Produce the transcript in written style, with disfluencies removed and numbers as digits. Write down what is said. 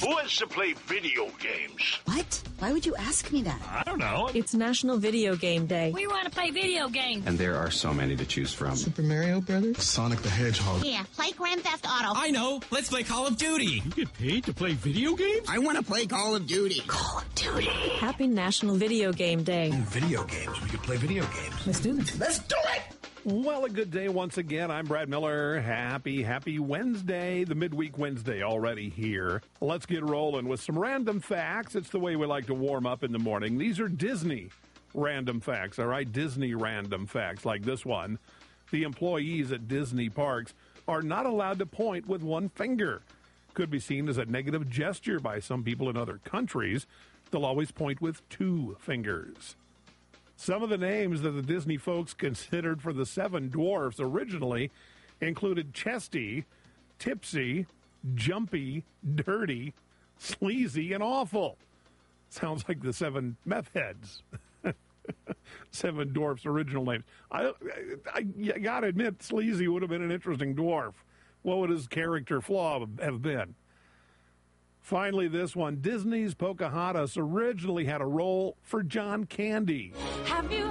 Who wants to play video games? What? Why would you ask me that? I don't know. It's National Video Game Day. We want to play video games. And there are so many to choose from. Super Mario Brothers? Sonic the Hedgehog. Yeah, play Grand Theft Auto. I know. Let's play Call of Duty. You get paid to play video games? I want to play Call of Duty. Call of Duty. Happy National Video Game Day. Video games. We could play video games. Let's do this. Let's do it! Well, a good day once again. I'm Brad Miller. Happy Wednesday. The midweek Wednesday already here. Let's get rolling with some random facts. It's the way we like to warm up in the morning. These are Disney random facts, all right? Disney random facts like this one. The employees at Disney parks are not allowed to point with one finger. Could be seen as a negative gesture by some people in other countries. They'll always point with two fingers. Some of the names that the Disney folks considered for the seven dwarfs originally included Chesty, Tipsy, Jumpy, Dirty, Sleazy, and Awful. Sounds like the seven meth heads. Seven dwarfs' original names. I got to admit, Sleazy would have been an interesting dwarf. What would his character flaw have been? Finally, this one. Disney's Pocahontas originally had a role for John Candy. Have you